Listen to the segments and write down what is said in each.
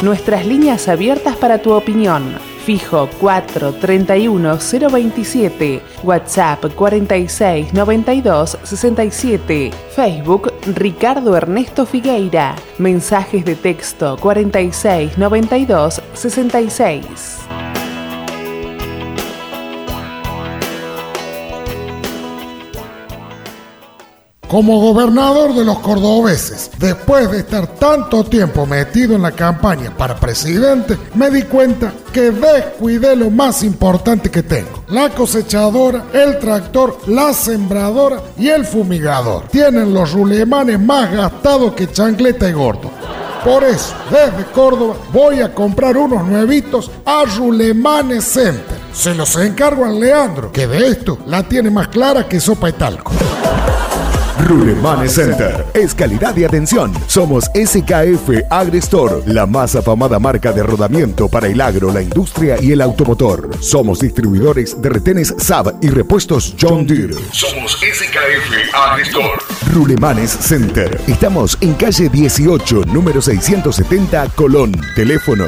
Nuestras líneas abiertas para tu opinión. Fijo 431 027, WhatsApp 46 92 67, Facebook Ricardo Ernesto Figueira, mensajes de texto 46 92 66. Como gobernador de los cordobeses, después de estar tanto tiempo metido en la campaña para presidente, me di cuenta que descuidé lo más importante que tengo: la cosechadora, el tractor, la sembradora y el fumigador. Tienen los rulemanes más gastados que chancleta y gordo. Por eso, desde Córdoba voy a comprar unos nuevitos a Rulemanes Center. Se los encargo a Leandro, que de esto la tiene más clara que sopa de talco. Rulemanes Center es calidad de atención. Somos SKF AgriStore, la más afamada marca de rodamiento para el agro, la industria y el automotor. Somos distribuidores de retenes Saab y repuestos John Deere. Somos SKF AgriStore. Rulemanes Center. Estamos en calle 18, número 670, Colón. Teléfono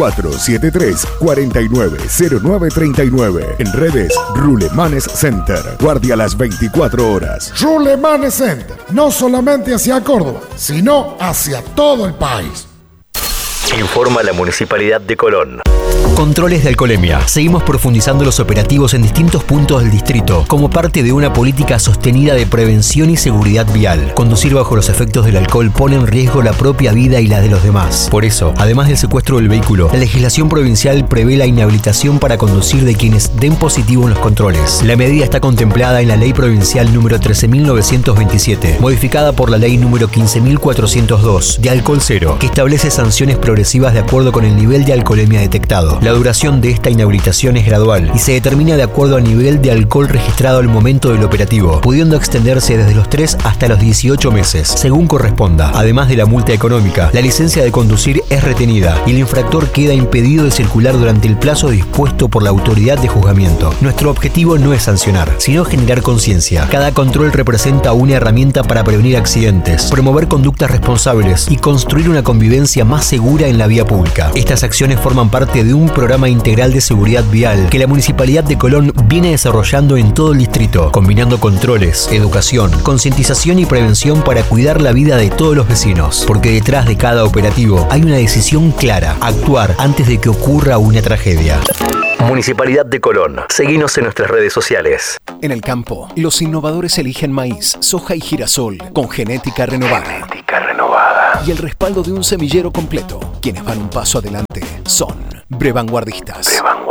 2473-490939. En redes, Rulemanes Center. Guardia las 24 horas. Rulemanes Center, no solamente hacia Córdoba, sino hacia todo el país. Informa la Municipalidad de Colón. Controles de alcoholemia. Seguimos profundizando los operativos en distintos puntos del distrito como parte de una política sostenida de prevención y seguridad vial. Conducir bajo los efectos del alcohol pone en riesgo la propia vida y la de los demás. Por eso, además del secuestro del vehículo, la legislación provincial prevé la inhabilitación para conducir de quienes den positivo en los controles. La medida está contemplada en la Ley Provincial número 13.927, modificada por la Ley número 15.402 de Alcohol Cero, que establece sanciones progresivas de acuerdo con el nivel de alcoholemia detectado. La duración de esta inhabilitación es gradual y se determina de acuerdo al nivel de alcohol registrado al momento del operativo, pudiendo extenderse desde los 3 hasta los 18 meses, según corresponda. Además de la multa económica, la licencia de conducir es retenida y el infractor queda impedido de circular durante el plazo dispuesto por la autoridad de juzgamiento. Nuestro objetivo no es sancionar, sino generar conciencia. Cada control representa una herramienta para prevenir accidentes, promover conductas responsables y construir una convivencia más segura en la vía pública. Estas acciones forman parte de un programa integral de seguridad vial que la Municipalidad de Colón viene desarrollando en todo el distrito, combinando controles, educación, concientización y prevención para cuidar la vida de todos los vecinos. Porque detrás de cada operativo hay una decisión clara: actuar antes de que ocurra una tragedia. Municipalidad de Colón. Seguinos en nuestras redes sociales. En el campo, los innovadores eligen maíz, soja y girasol con genética renovada. Y el respaldo de un semillero completo. Quienes van un paso adelante son Brevanguardistas.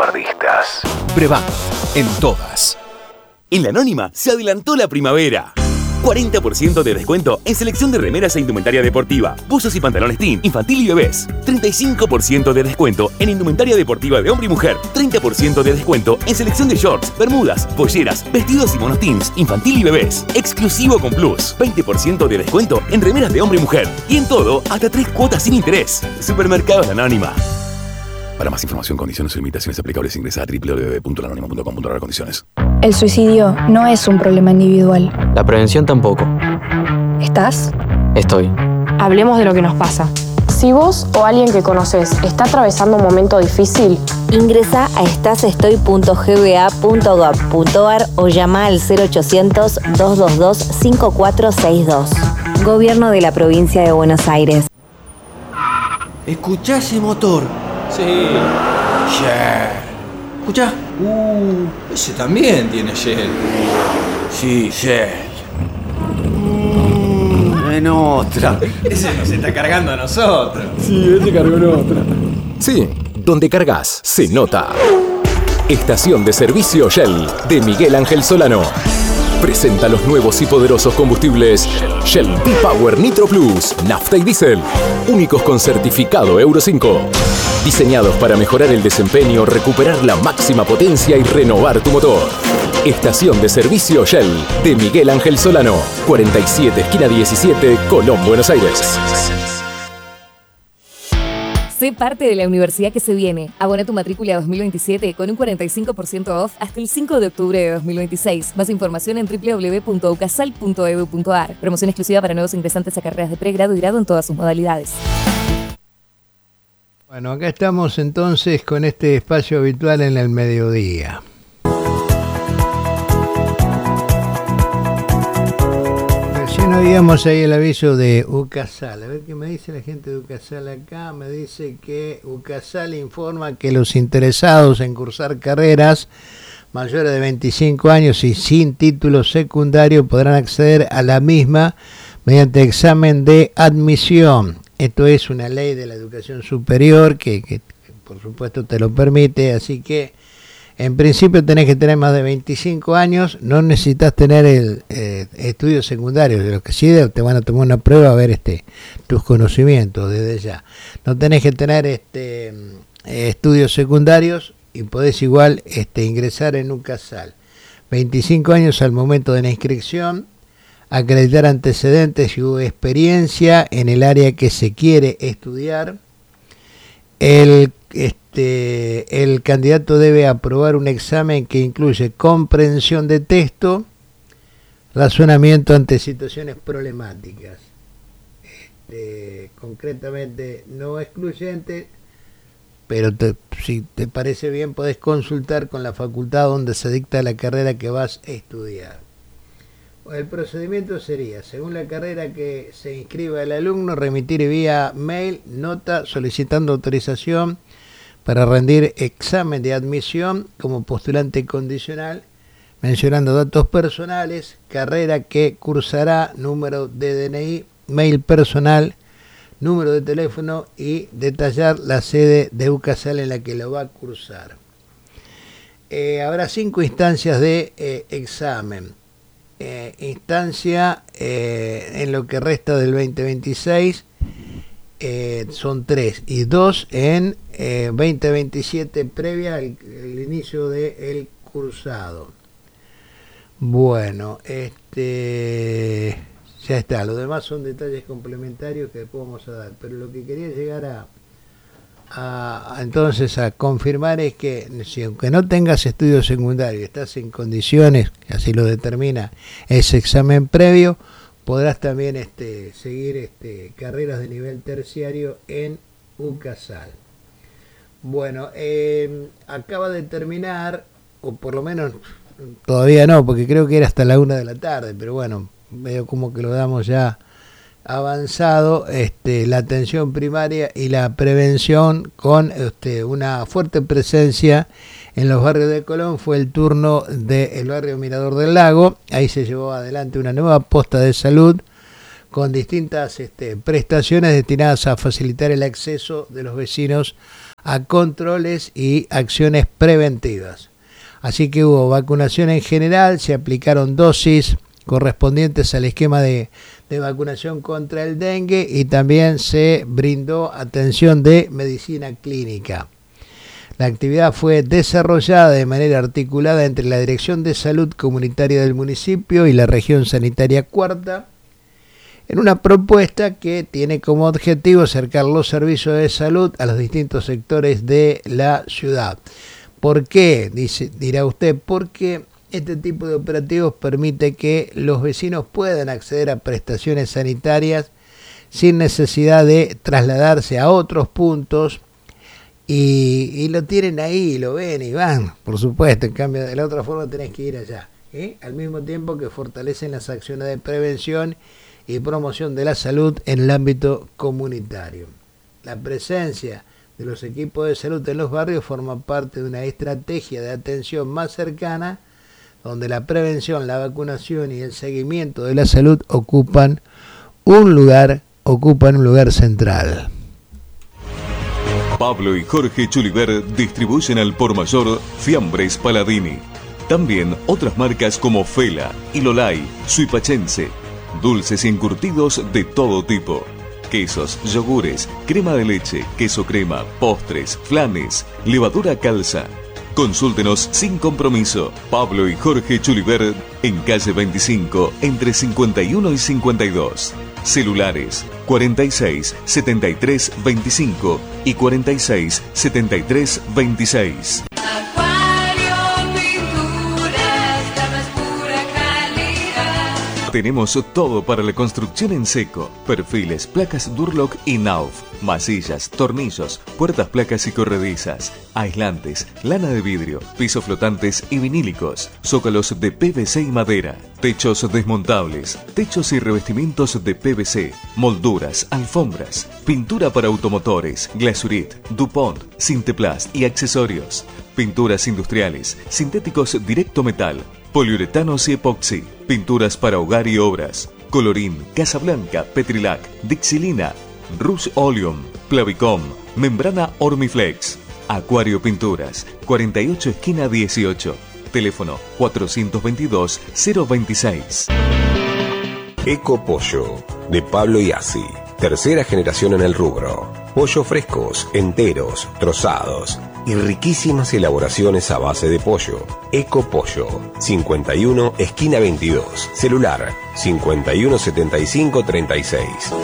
Brevan, en todas. En La Anónima se adelantó la primavera. 40% de descuento en selección de remeras e indumentaria deportiva, buzos y pantalones teen, infantil y bebés. 35% de descuento en indumentaria deportiva de hombre y mujer. 30% de descuento en selección de shorts, bermudas, polleras, vestidos y monos teens, infantil y bebés. Exclusivo con Plus. 20% de descuento en remeras de hombre y mujer. Y en todo, hasta 3 cuotas sin interés. Supermercados La Anónima. Para más información, condiciones y limitaciones aplicables, ingresa a www.lanonima.com.ar. Condiciones. El suicidio no es un problema individual. La prevención tampoco. ¿Estás? Estoy. Hablemos de lo que nos pasa. Si vos o alguien que conoces está atravesando un momento difícil, ingresa a estasestoy.gba.gov.ar o llama al 0800-222-5462. Gobierno de la Provincia de Buenos Aires. ¿Escuchá ese motor? Sí. Shell. ¿Escuchá? Ese también tiene Shell. Sí, Shell. En otra. Ese nos está cargando a nosotros. Sí, ese cargó en otra. Sí, donde cargas se nota. Estación de servicio Shell de Miguel Ángel Solano. Presenta los nuevos y poderosos combustibles Shell V-Power Nitro Plus, nafta y diésel, únicos con certificado Euro 5. Diseñados para mejorar el desempeño, recuperar la máxima potencia y renovar tu motor. Estación de servicio Shell de Miguel Ángel Solano, 47 esquina 17, Colón, Buenos Aires. Sé parte de la universidad que se viene. Abona tu matrícula 2027 con un 45% off hasta el 5 de octubre de 2026. Más información en www.ucasal.edu.ar. Promoción exclusiva para nuevos ingresantes a carreras de pregrado y grado en todas sus modalidades. Bueno, acá estamos entonces con este espacio habitual en el mediodía. Recién oíamos ahí el aviso de UCASAL. A ver qué me dice la gente de UCASAL acá. Me dice que UCASAL informa que los interesados en cursar carreras mayores de 25 años y sin título secundario podrán acceder a la misma mediante examen de admisión. Esto es una ley de la educación superior que por supuesto te lo permite, así que en principio tenés que tener más de 25 años, no necesitas tener estudios secundarios, de los que sí te van a tomar una prueba a ver tus conocimientos desde ya. No tenés que tener estudios secundarios y podés igual ingresar en UCASAL. 25 años al momento de la inscripción, acreditar antecedentes y experiencia en el área que se quiere estudiar. El candidato debe aprobar un examen que incluye comprensión de texto, razonamiento ante situaciones problemáticas, concretamente no excluyente, pero si te parece bien podés consultar con la facultad donde se dicta la carrera que vas a estudiar. El procedimiento sería, según la carrera que se inscriba el alumno, remitir vía mail nota solicitando autorización para rendir examen de admisión como postulante condicional, mencionando datos personales, carrera que cursará, número de DNI, mail personal, número de teléfono y detallar la sede de UCASAL en la que lo va a cursar. Habrá 5 instancias de examen. Instancia en lo que resta del 2026 son 3 y 2 en 2027 previa al inicio del cursado. Bueno, ya está, lo demás son detalles complementarios que después vamos a dar, pero lo que quería llegar entonces a confirmar es que si aunque no tengas estudios secundarios, estás en condiciones, así lo determina ese examen previo, podrás también seguir carreras de nivel terciario en UCASAL. Bueno, acaba de terminar, o por lo menos todavía no, porque creo que era hasta la 1 de la tarde, pero bueno, veo como que lo damos ya avanzado, la atención primaria y la prevención con una fuerte presencia en los barrios de Colón. Fue el turno del barrio Mirador del Lago, ahí se llevó adelante una nueva posta de salud con distintas prestaciones destinadas a facilitar el acceso de los vecinos a controles y acciones preventivas. Así que hubo vacunación en general, se aplicaron dosis correspondientes al esquema de vacunación contra el dengue y también se brindó atención de medicina clínica. La actividad fue desarrollada de manera articulada entre la Dirección de Salud Comunitaria del municipio y la Región Sanitaria Cuarta, en una propuesta que tiene como objetivo acercar los servicios de salud a los distintos sectores de la ciudad. ¿Por qué? Dirá usted, porque este tipo de operativos permite que los vecinos puedan acceder a prestaciones sanitarias sin necesidad de trasladarse a otros puntos y lo tienen ahí, lo ven y van, por supuesto. En cambio, de la otra forma tenés que ir allá, al mismo tiempo que fortalecen las acciones de prevención y promoción de la salud en el ámbito comunitario. La presencia de los equipos de salud en los barrios forma parte de una estrategia de atención más cercana, donde la prevención, la vacunación y el seguimiento de la salud ocupan un lugar central. Pablo y Jorge Chuliver distribuyen al por mayor Fiambres Paladini. También otras marcas como Fela, Ilolay, Suipachense, dulces y encurtidos de todo tipo. Quesos, yogures, crema de leche, queso crema, postres, flanes, levadura calza. Consúltenos sin compromiso. Pablo y Jorge Chuliver en calle 25 entre 51 y 52. Celulares 46 73 25 y 46 73 26. Tenemos todo para la construcción en seco. Perfiles, placas Durlock y Nauf, masillas, tornillos, puertas, placas y corredizas, aislantes, lana de vidrio, pisos flotantes y vinílicos, zócalos de PVC y madera, techos desmontables, techos y revestimientos de PVC, molduras, alfombras, pintura para automotores, Glasurit, DuPont, Sinteplast y accesorios, pinturas industriales, sintéticos directo metal, poliuretanos y epoxi, pinturas para hogar y obras, Colorín, Casablanca, Petrilac, Dixilina, Rush Oleum, Plavicom, membrana Ormiflex, Acuario Pinturas, 48 esquina 18, teléfono 422-026. Eco Pollo, de Pablo Iasi, tercera generación en el rubro. Pollo frescos, enteros, trozados y riquísimas elaboraciones a base de pollo. Eco Pollo, 51 esquina 22, celular 517536.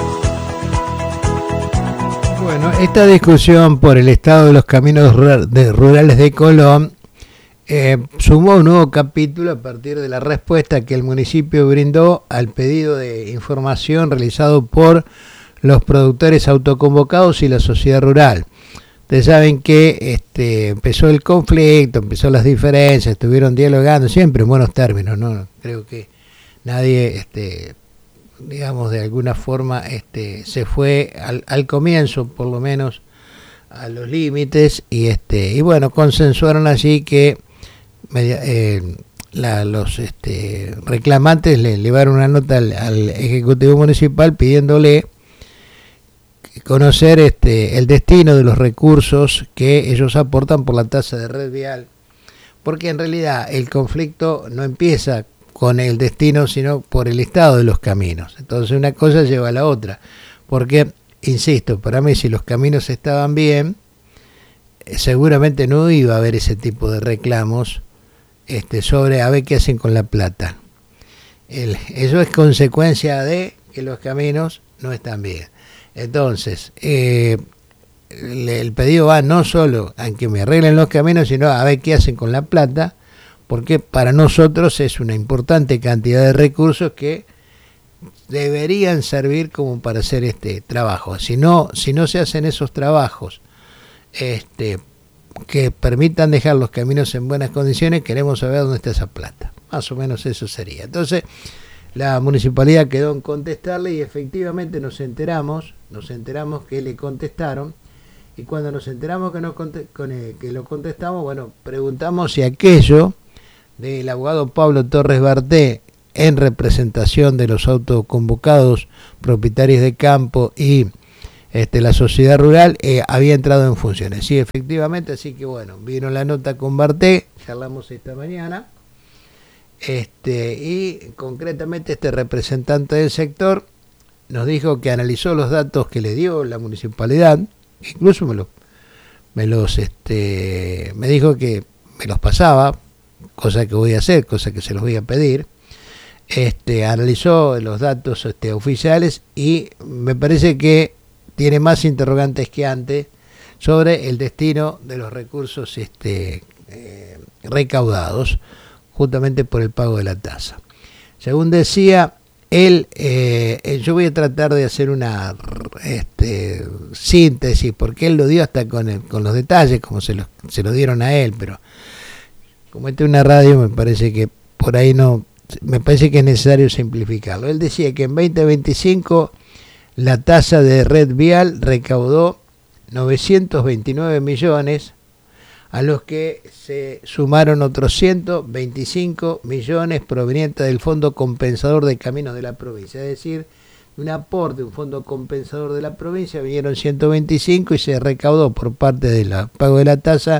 Bueno, esta discusión por el estado de los caminos rurales de Colón sumó un nuevo capítulo a partir de la respuesta que el municipio brindó al pedido de información realizado por los productores autoconvocados y la sociedad rural. Ustedes saben que empezó el conflicto, empezó las diferencias, estuvieron dialogando siempre en buenos términos, ¿no? Creo que nadie, digamos, de alguna forma se fue al comienzo, por lo menos, a los límites y bueno, consensuaron allí que los reclamantes le llevaron una nota al Ejecutivo Municipal pidiéndole conocer el destino de los recursos que ellos aportan por la tasa de red vial, porque en realidad el conflicto no empieza con el destino, sino por el estado de los caminos. Entonces una cosa lleva a la otra, porque, insisto, para mí si los caminos estaban bien, seguramente no iba a haber ese tipo de reclamos sobre a ver qué hacen con la plata. Eso es consecuencia de que los caminos no están bien. Entonces, el pedido va no solo a que me arreglen los caminos, sino a ver qué hacen con la plata, porque para nosotros es una importante cantidad de recursos que deberían servir como para hacer este trabajo. Si no se hacen esos trabajos que permitan dejar los caminos en buenas condiciones, queremos saber dónde está esa plata. Más o menos eso sería. Entonces, la municipalidad quedó en contestarle y efectivamente nos enteramos que le contestaron, y cuando nos enteramos que lo contestamos, bueno, preguntamos si aquello del abogado Pablo Torres Barté en representación de los autoconvocados propietarios de campo y la sociedad rural había entrado en funciones. Sí, efectivamente, así que bueno, vino la nota con Barté, charlamos esta mañana, y concretamente este representante del sector nos dijo que analizó los datos que le dio la municipalidad, incluso me dijo que me los pasaba, cosa que voy a hacer, cosa que se los voy a pedir. Analizó los datos oficiales y me parece que tiene más interrogantes que antes sobre el destino de los recursos recaudados justamente por el pago de la tasa. Según decía él, yo voy a tratar de hacer una síntesis, porque él lo dio hasta con los detalles, como se lo dieron a él, pero como esta es una radio, me parece que por ahí no, me parece que es necesario simplificarlo. Él decía que en 2025 la tasa de red vial recaudó 929 millones, a los que se sumaron otros 125 millones provenientes del Fondo Compensador de Caminos de la provincia. Es decir, un aporte, un fondo compensador de la provincia, vinieron 125 y se recaudó por parte del pago de la tasa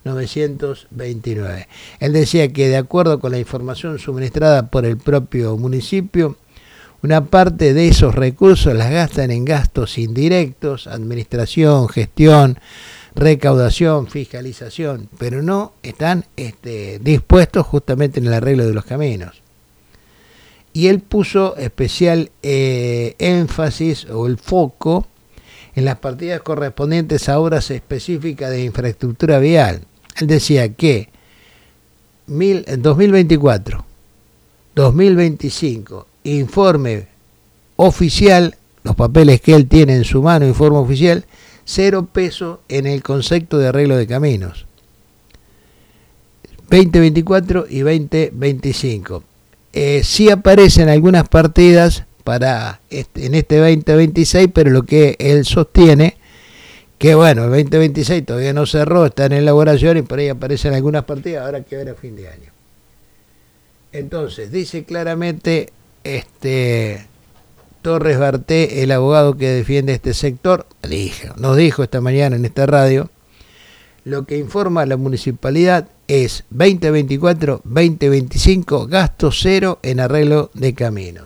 929. Él decía que de acuerdo con la información suministrada por el propio municipio, una parte de esos recursos las gastan en gastos indirectos, administración, gestión, recaudación, fiscalización, pero no están dispuestos justamente en el arreglo de los caminos. Y él puso especial énfasis o el foco en las partidas correspondientes a obras específicas de infraestructura vial. Él decía que en 2024, 2025 informe oficial, los papeles que él tiene en su mano, informe oficial, 0 pesos en el concepto de arreglo de caminos. 2024 y 2025. Sí aparecen algunas partidas en este 2026, pero lo que él sostiene, que bueno, el 2026 todavía no cerró, está en elaboración y por ahí aparecen algunas partidas, ahora que ver a fin de año. Entonces, dice claramente Torres Barté, el abogado que defiende este sector, nos dijo esta mañana en esta radio, lo que informa la municipalidad es 2024-2025, gasto cero en arreglo de caminos.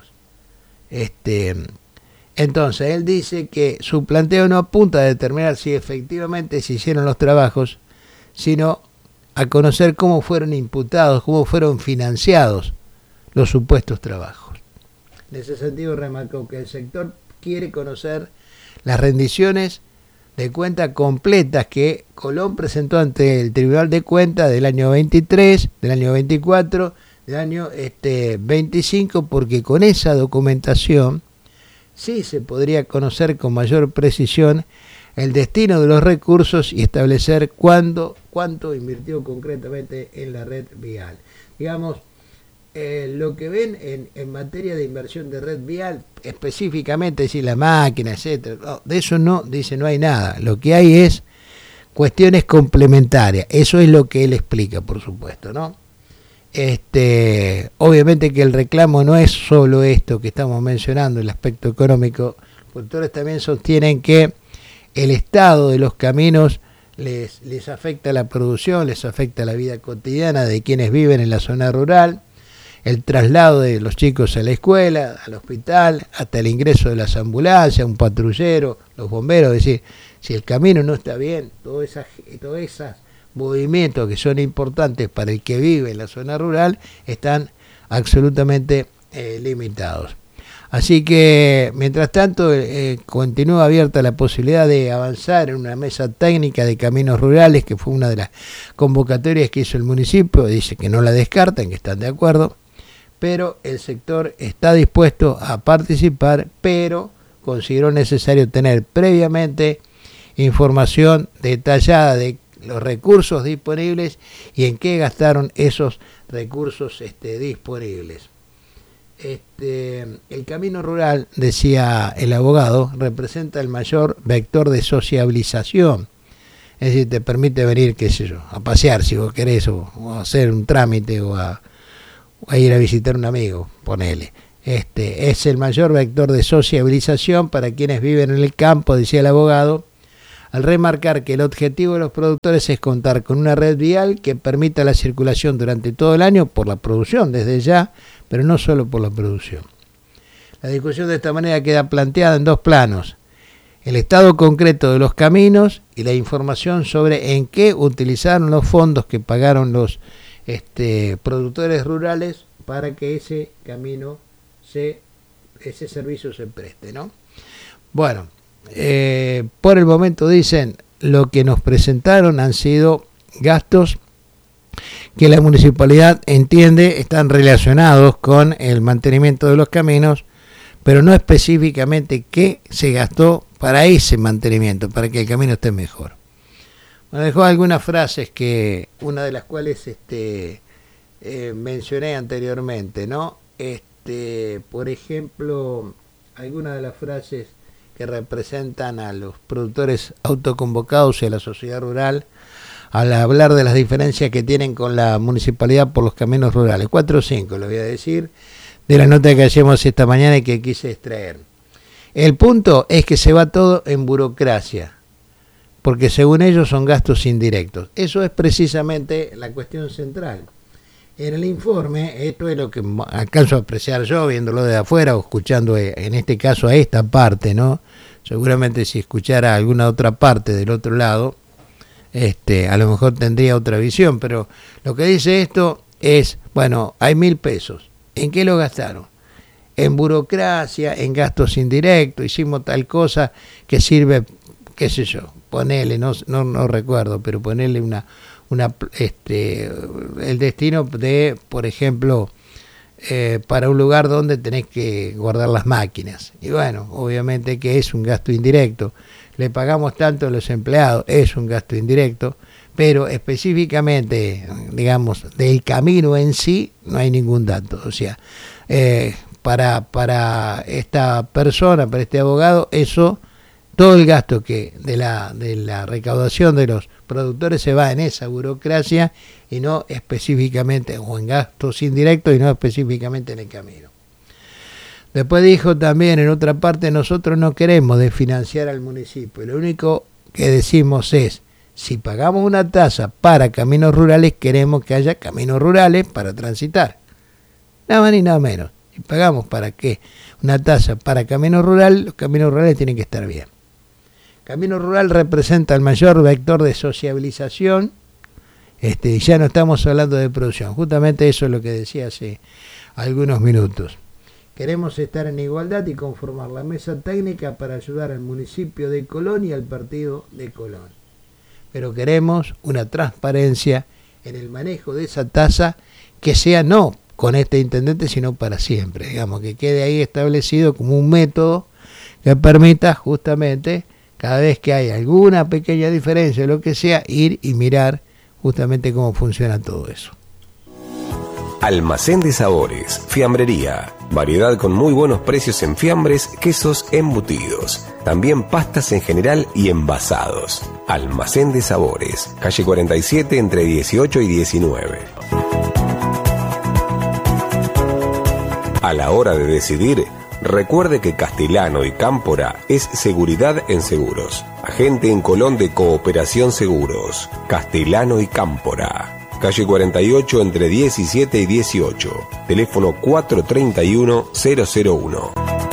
Entonces, él dice que su planteo no apunta a determinar si efectivamente se hicieron los trabajos, sino a conocer cómo fueron imputados, cómo fueron financiados los supuestos trabajos. En ese sentido, remarcó que el sector quiere conocer las rendiciones de cuentas completas que Colón presentó ante el Tribunal de Cuentas del año 23, del año 24, del año 25, porque con esa documentación sí se podría conocer con mayor precisión el destino de los recursos y establecer cuánto invirtió concretamente en la red vial. Digamos, lo que ven en materia de inversión de red vial, específicamente, es decir, la máquina, etcétera, no, de eso no hay nada. Lo que hay es cuestiones complementarias. Eso es lo que él explica, por supuesto, ¿no? Obviamente que el reclamo no es solo esto que estamos mencionando, el aspecto económico. Los productores también sostienen que el estado de los caminos les afecta la producción, les afecta la vida cotidiana de quienes viven en la zona rural, el traslado de los chicos a la escuela, al hospital, hasta el ingreso de las ambulancias, un patrullero, los bomberos. Es decir, si el camino no está bien, todos esos movimientos que son importantes para el que vive en la zona rural están absolutamente limitados. Así que, mientras tanto, continúa abierta la posibilidad de avanzar en una mesa técnica de caminos rurales, que fue una de las convocatorias que hizo el municipio. Dice que no la descartan, que están de acuerdo, pero el sector está dispuesto a participar, pero consideró necesario tener previamente información detallada de los recursos disponibles y en qué gastaron esos recursos disponibles. El camino rural, decía el abogado, representa el mayor vector de sociabilización. Es decir, te permite venir, qué sé yo, a pasear si vos querés, o a hacer un trámite, o a ir a visitar a un amigo, ponele. Es el mayor vector de sociabilización para quienes viven en el campo, decía el abogado, al remarcar que el objetivo de los productores es contar con una red vial que permita la circulación durante todo el año por la producción desde ya, pero no solo por la producción. La discusión de esta manera queda planteada en dos planos: el estado concreto de los caminos y la información sobre en qué utilizaron los fondos que pagaron los productores rurales para que ese servicio se preste, ¿no? Bueno, por el momento dicen, lo que nos presentaron han sido gastos que la municipalidad entiende están relacionados con el mantenimiento de los caminos, pero no específicamente qué se gastó para ese mantenimiento, para que el camino esté mejor. Bueno, dejó algunas frases, que una de las cuales mencioné anteriormente, ¿no? Por ejemplo, algunas de las frases que representan a los productores autoconvocados y a la sociedad rural al hablar de las diferencias que tienen con la municipalidad por los caminos rurales. 4 o 5, lo voy a decir, de la nota que hacemos esta mañana y que quise extraer. El punto es que se va todo en burocracia, porque según ellos son gastos indirectos. Eso es precisamente la cuestión central. En el informe, esto es lo que alcanzo a apreciar yo viéndolo de afuera o escuchando en este caso a esta parte, ¿no? Seguramente si escuchara alguna otra parte del otro lado, a lo mejor tendría otra visión, pero lo que dice esto es, bueno, hay 1.000 pesos. ¿En qué lo gastaron? En burocracia, en gastos indirectos, hicimos tal cosa que sirve, qué sé yo, ponele, no recuerdo, pero ponerle el destino de, por ejemplo, para un lugar donde tenés que guardar las máquinas. Y bueno, obviamente que es un gasto indirecto. Le pagamos tanto a los empleados, es un gasto indirecto, pero específicamente, digamos, del camino en sí, no hay ningún dato. O sea, para esta persona, para este abogado, eso, todo el gasto que de la recaudación de los productores se va en esa burocracia y no específicamente, o en gastos indirectos y no específicamente en el camino. Después dijo también en otra parte, nosotros no queremos desfinanciar al municipio, lo único que decimos es, si pagamos una tasa para caminos rurales, queremos que haya caminos rurales para transitar. Nada más ni nada menos. Si pagamos para qué una tasa para caminos rurales, los caminos rurales tienen que estar bien. Camino rural representa el mayor vector de sociabilización, ya no estamos hablando de producción. Justamente eso es lo que decía hace algunos minutos. Queremos estar en igualdad y conformar la mesa técnica para ayudar al municipio de Colón y al partido de Colón. Pero queremos una transparencia en el manejo de esa tasa que sea no con este intendente, sino para siempre. Digamos, que quede ahí establecido como un método que permita justamente, cada vez que hay alguna pequeña diferencia, lo que sea, ir y mirar justamente cómo funciona todo eso. Almacén de Sabores, fiambrería, variedad con muy buenos precios en fiambres, quesos, embutidos, también pastas en general y envasados. Almacén de Sabores, calle 47 entre 18 y 19. A la hora de decidir, recuerde que Castellano y Cámpora es seguridad en seguros. Agente en Colón de Cooperación Seguros, Castellano y Cámpora. Calle 48 entre 17 y 18. Teléfono 431-001.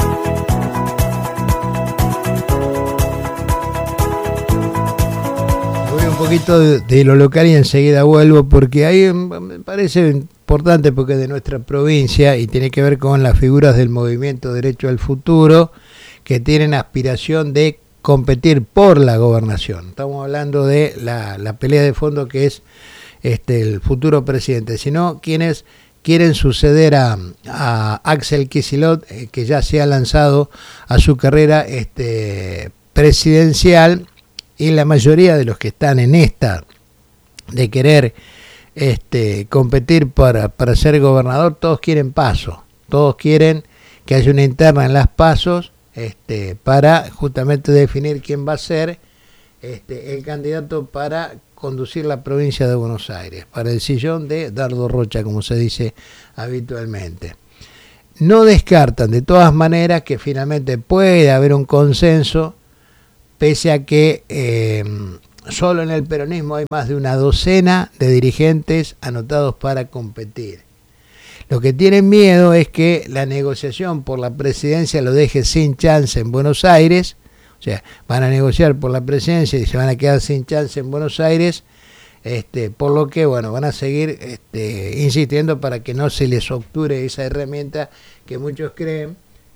Voy un poquito de lo local y enseguida vuelvo, porque ahí me parece importante, porque es de nuestra provincia y tiene que ver con las figuras del movimiento Derecho al Futuro, que tienen aspiración de competir por la gobernación. Estamos hablando de la pelea de fondo que es el futuro presidente, sino quienes quieren suceder a Axel Kicillof, que ya se ha lanzado a su carrera presidencial, y la mayoría de los que están en esta de querer competir para ser gobernador, todos quieren PASO, todos quieren que haya una interna en las PASOs para justamente definir quién va a ser el candidato para conducir la provincia de Buenos Aires, para el sillón de Dardo Rocha, como se dice habitualmente. No descartan de todas maneras que finalmente puede haber un consenso, pese a que solo en el peronismo hay más de una docena de dirigentes anotados para competir. Lo que tienen miedo es que la negociación por la presidencia lo deje sin chance en Buenos Aires. O sea, van a negociar por la presidencia y se van a quedar sin chance en Buenos Aires, por lo que, bueno, van a seguir insistiendo para que no se les obture esa herramienta que muchos creen,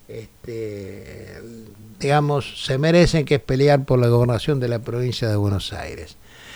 digamos, se merecen, que es pelear por la gobernación de la provincia de Buenos Aires.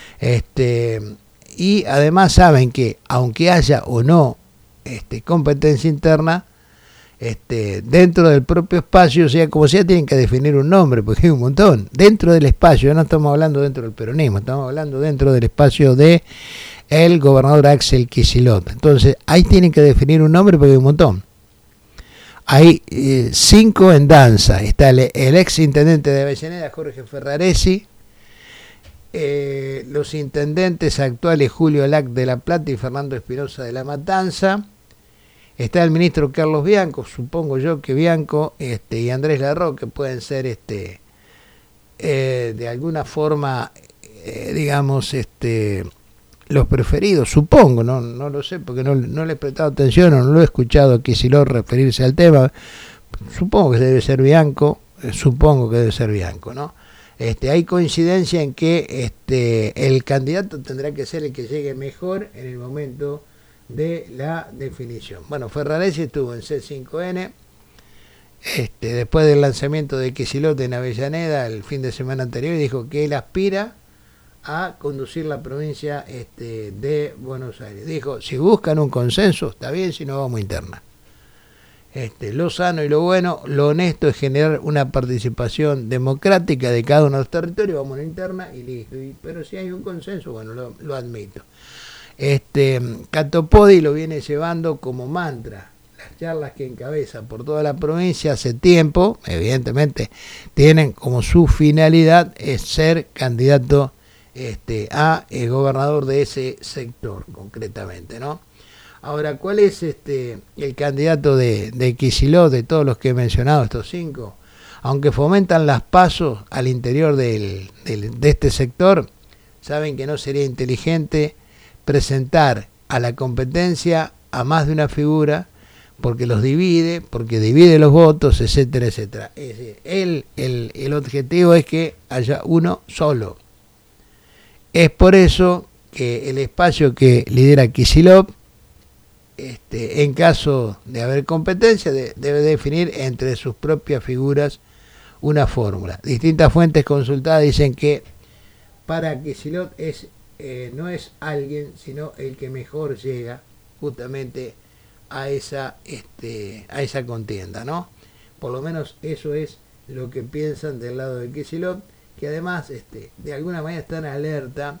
Y además saben que, aunque haya o no competencia interna, dentro del propio espacio, sea como sea, tienen que definir un nombre, porque hay un montón. Dentro del espacio, no estamos hablando dentro del peronismo, estamos hablando dentro del espacio de el gobernador Axel Kicillof. Entonces, ahí tienen que definir un nombre porque hay un montón. Hay 5 en danza. Está el ex intendente de Avellaneda, Jorge Ferraresi, los intendentes actuales Julio Lac de La Plata y Fernando Espinosa de La Matanza. Está el ministro Carlos Bianco, supongo yo que Bianco y Andrés Larroque pueden ser de alguna forma, digamos, los preferidos, supongo, no lo sé, porque no le he prestado atención o no lo he escuchado a Kicillof referirse al tema. Supongo que debe ser Bianco, ¿no? Hay coincidencia en que el candidato tendrá que ser el que llegue mejor en el momento de la definición. Bueno, Ferraresi estuvo en C5N, después del lanzamiento de Kicillof en Avellaneda el fin de semana anterior, y dijo que él aspira a conducir la provincia de Buenos Aires. Dijo, si buscan un consenso, está bien, si no vamos interna. lo sano y lo bueno, lo honesto es generar una participación democrática de cada uno de los territorios, vamos a una interna y listo. Pero si hay un consenso, bueno, lo admito. Catopodi lo viene llevando como mantra. Las charlas que encabeza por toda la provincia hace tiempo, evidentemente, tienen como su finalidad es ser candidato a gobernador de ese sector, concretamente, ¿no? Ahora, ¿cuál es el candidato de Kicillof, de todos los que he mencionado, estos 5? Aunque fomentan las pasos al interior de este sector, saben que no sería inteligente presentar a la competencia a más de una figura, porque los divide, porque divide los votos, etcétera, etcétera. Es decir, el objetivo es que haya uno solo. Es por eso que el espacio que lidera Kicillof, en caso de haber competencia, debe definir entre sus propias figuras una fórmula. Distintas fuentes consultadas dicen que para Kicillof no es alguien, sino el que mejor llega justamente a esa contienda, ¿no? Por lo menos eso es lo que piensan del lado de Kicillof, que además de alguna manera están alerta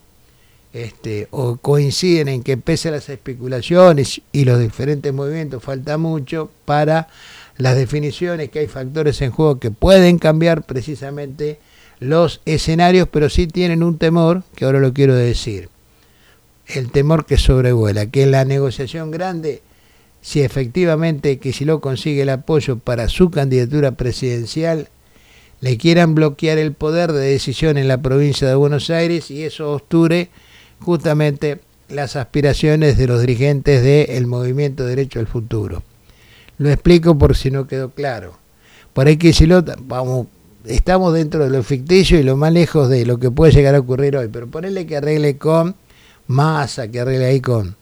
o coinciden en que pese a las especulaciones y los diferentes movimientos falta mucho para las definiciones, que hay factores en juego que pueden cambiar precisamente los escenarios, pero sí tienen un temor, que ahora lo quiero decir, el temor que sobrevuela, que en la negociación grande, si efectivamente Kicillof consigue el apoyo para su candidatura presidencial, le quieran bloquear el poder de decisión en la provincia de Buenos Aires y eso obture justamente las aspiraciones de los dirigentes del Movimiento Derecho al Futuro. Lo explico por si no quedó claro. Por ahí Kicillof, estamos dentro de lo ficticio y lo más lejos de lo que puede llegar a ocurrir hoy, pero ponerle que arregle con Massa, que arregle ahí con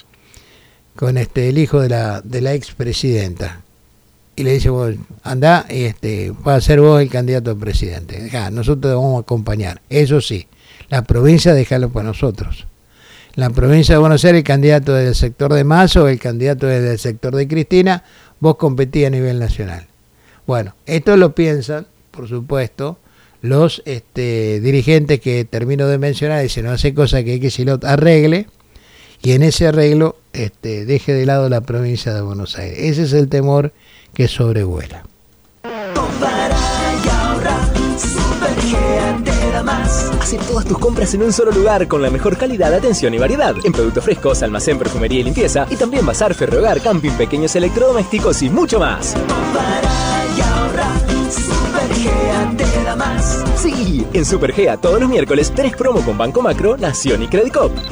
el hijo de la expresidenta. Y le dice, vos, andá, va a ser vos el candidato a presidente. Nosotros te vamos a acompañar. Eso sí, la provincia déjalo para nosotros. La provincia de Buenos Aires, el candidato del sector de Massa o el candidato del sector de Cristina, vos competís a nivel nacional. Bueno, esto lo piensan, por supuesto, los dirigentes que termino de mencionar, dicen, no hace cosa que Kicillof arregle, y en ese arreglo deje de lado la provincia de Buenos Aires. Ese es el temor que sobrevuela. Hace todas tus compras en un solo lugar con la mejor calidad, atención y variedad en productos frescos, almacén, perfumería y limpieza, y también bazar, ferrohogar, camping, pequeños electrodomésticos y mucho más. Supergea te da más. Sí, en Supergea todos los miércoles tenés promo con Banco Macro, Nación y Credicop.